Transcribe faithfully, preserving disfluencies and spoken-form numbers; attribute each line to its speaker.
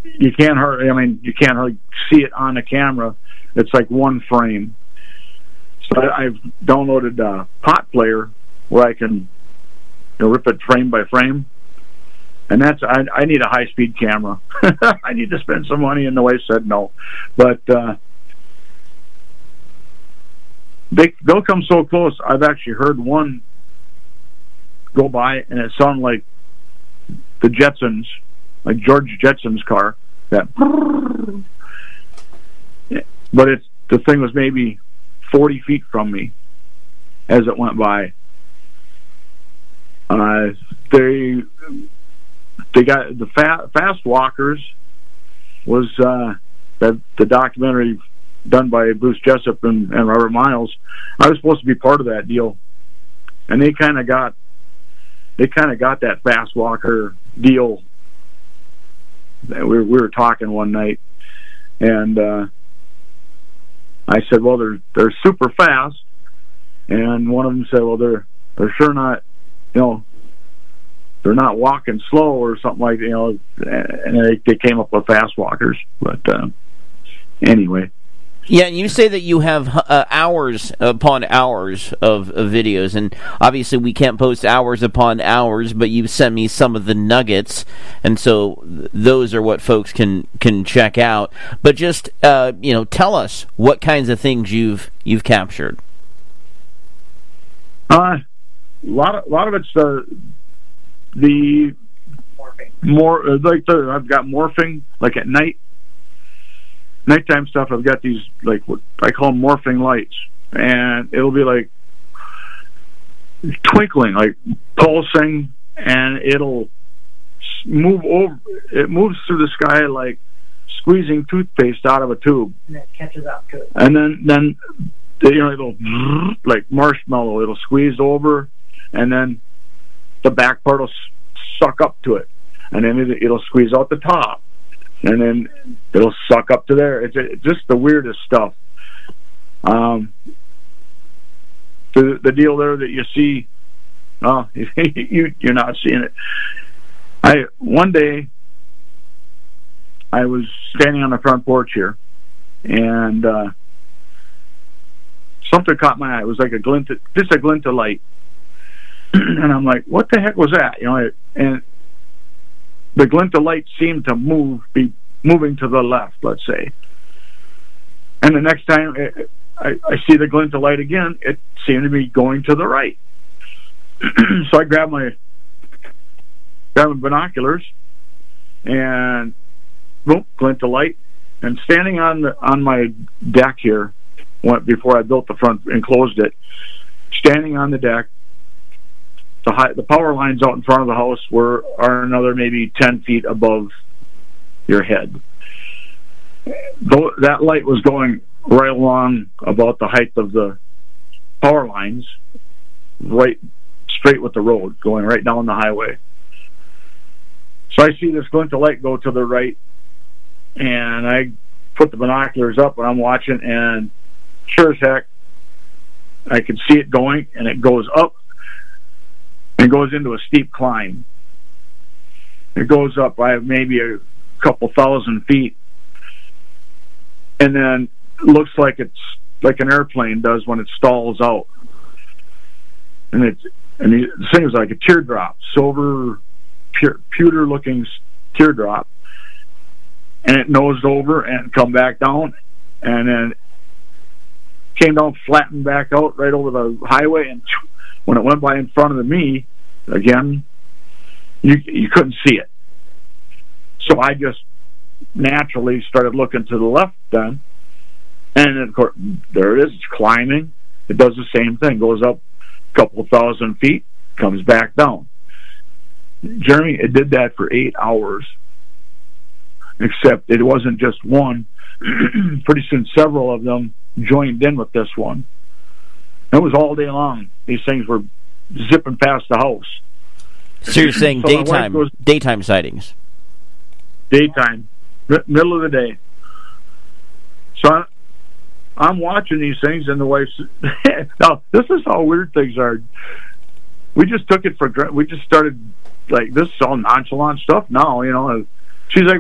Speaker 1: you can't hardly, I mean, you can't hardly see it on the camera. It's like one frame. So I, I've downloaded a Pot Player where I can, you know, rip it frame by frame. And that's, I, I need a high-speed camera. I need to spend some money, and the wife said no. But uh, they, they'll come so close. I've actually heard one go by, and it sounded like the Jetsons, like George Jetson's car. That, but it's, the thing was maybe forty feet from me as it went by. Uh, they... They got the fa- Fast Walkers was uh, the, the documentary done by Bruce Jessup and, and Robert Miles. I was supposed to be part of that deal, and they kind of got they kind of got that Fast Walker deal. We were, we were talking one night, and uh, I said, "Well, they're they're super fast," and one of them said, "Well, they're they're sure not, you know." They're not walking slow or something like that, you know, and they, they came up with Fast Walkers. But uh, anyway.
Speaker 2: Yeah, you say that you have uh, hours upon hours of, of videos, and obviously we can't post hours upon hours, but you sent me some of the nuggets, and so th- those are what folks can, can check out. But just, uh, you know, tell us what kinds of things you've you've captured.
Speaker 1: Uh, a lot of, a lot of it's... Uh, The morphing. more like the I've got morphing like at night, nighttime stuff. I've got these like what I call morphing lights, and it'll be like twinkling, like pulsing, and it'll move over. It moves through the sky like squeezing toothpaste out of a tube,
Speaker 3: and it catches up to it.
Speaker 1: And then then you know it'll like marshmallow. It'll squeeze over, and then the back part will suck up to it, and then it, it'll squeeze out the top, and then it'll suck up to there. It's, it's just the weirdest stuff. Um, the the deal there that you see, oh, you you're not seeing it. I one day I was standing on the front porch here, and uh, something caught my eye. It was like a glint, of, just a glint of light. And I'm like, what the heck was that? You know, and the glint of light seemed to move, be moving to the left, let's say. And the next time it, I, I see the glint of light again, it seemed to be going to the right. So I grabbed my, grabbed my binoculars, and boom, glint of light. And standing on the, on my deck here, went before I built the front and closed it, standing on the deck. The high, the power lines out in front of the house were are another maybe ten feet above your head. Though that light was going right along about the height of the power lines, right straight with the road, going right down the highway. So I see this glint of light go to the right, and I put the binoculars up and I'm watching, and sure as heck, I could see it going, and it goes up. It goes into a steep climb. It goes up by maybe a couple thousand feet, and then looks like it's like an airplane does when it stalls out. And it's and the thing is like a teardrop, silver, pewter-looking teardrop, and it nosed over and come back down, and then came down, flattened back out right over the highway, and when it went by in front of me, again, you you couldn't see it. So I just naturally started looking to the left then, and of course, there it is, it's climbing. It does the same thing, goes up a couple thousand feet, comes back down. Jeremy, it did that for eight hours, except it wasn't just one. Pretty soon, several of them joined in with this one. It was all day long. These things were zipping past the house.
Speaker 2: So you're saying
Speaker 1: so
Speaker 2: daytime
Speaker 1: goes,
Speaker 2: daytime sightings?
Speaker 1: Daytime, m- middle of the day. So I, I'm watching these things, and the wife's now. This is how weird things are. We just took it for granted. We just started like this is all nonchalant stuff now. You know, she's like,